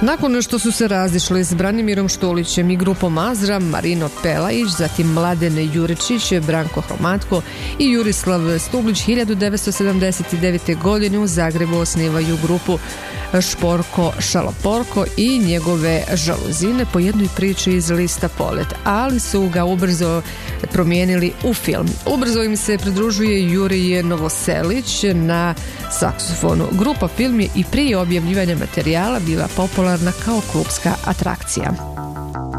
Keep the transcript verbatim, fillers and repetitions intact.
Nakon što su se razišli s Branimirom Štulićem i grupom Azra, Marino Pelajić, zatim Mladen Juričić, Branko Hromatko i Jurislav Stublić hiljadu devetsto sedamdeset devete. godine u Zagrebu osnivaju grupu Šporko Šaloporko i njegove žaluzine po jednoj priči iz lista Polet, ali su ga ubrzo promijenili u film. Ubrzo im se pridružuje Jurij Novoselić na saksofonu. Grupa film je i prije objavljivanja materijala bila popularna kao klupska atrakcija.